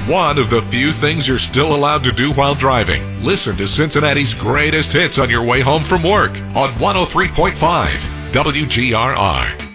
one of the few things you're still allowed to do while driving. Listen to Cincinnati's greatest hits on your way home from work on 103.5 WGRR.